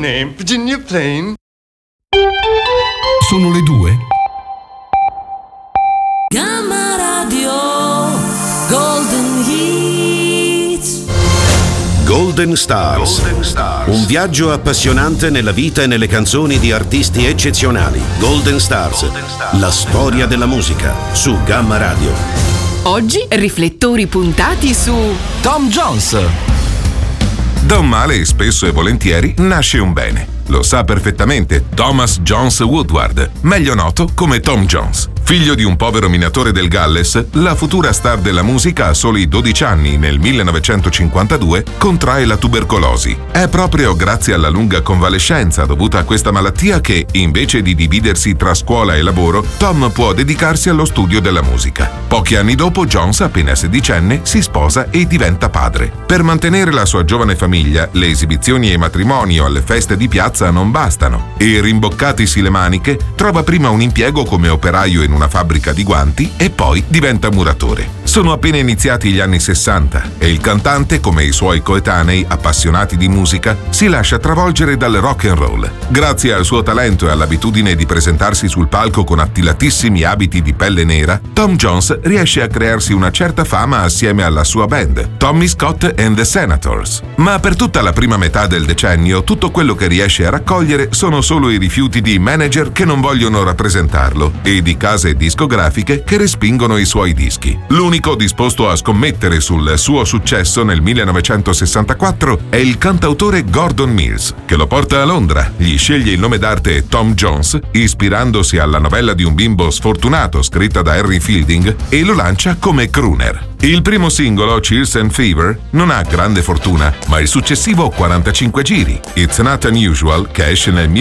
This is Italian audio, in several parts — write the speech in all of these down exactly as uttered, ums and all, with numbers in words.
name, Virginia Plain. Sono le due. Gamma Radio Golden Hits. Golden Stars. Golden Stars. Un viaggio appassionante nella vita e nelle canzoni di artisti eccezionali. Golden Stars. Golden Stars. La storia della musica su Gamma Radio. Oggi riflettori puntati su Tom Jones. Da un male, spesso e volentieri, nasce un bene. Lo sa perfettamente Thomas Jones Woodward, meglio noto come Tom Jones. Figlio di un povero minatore del Galles, la futura star della musica a soli dodici anni, nel millenovecentocinquantadue, contrae la tubercolosi. È proprio grazie alla lunga convalescenza dovuta a questa malattia che, invece di dividersi tra scuola e lavoro, Tom può dedicarsi allo studio della musica. Pochi anni dopo, Jones, appena sedicenne, si sposa e diventa padre. Per mantenere la sua giovane famiglia, le esibizioni ai matrimoni o alle feste di piazza non bastano e, rimboccatisi le maniche, trova prima un impiego come operaio in una fabbrica di guanti e poi diventa muratore. Sono appena iniziati gli anni sessanta e il cantante, come i suoi coetanei appassionati di musica, si lascia travolgere dal rock and roll. Grazie al suo talento e all'abitudine di presentarsi sul palco con attilatissimi abiti di pelle nera, Tom Jones riesce a crearsi una certa fama assieme alla sua band, Tommy Scott and the Senators. Ma per tutta la prima metà del decennio, tutto quello che riesce a raccogliere sono solo i rifiuti di manager che non vogliono rappresentarlo e di case discografiche che respingono i suoi dischi. L'unico disposto a scommettere sul suo successo nel millenovecentosessantaquattro è il cantautore Gordon Mills, che lo porta a Londra, gli sceglie il nome d'arte Tom Jones, ispirandosi alla novella di un bimbo sfortunato scritta da Henry Fielding, e lo lancia come crooner. Il primo singolo, Chills and Fever, non ha grande fortuna, ma il successivo quarantacinque giri, It's Not Unusual, che esce nel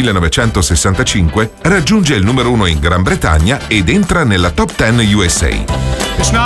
millenovecentosessantacinque, raggiunge il numero uno in Gran Bretagna ed entra nella top dieci U S A.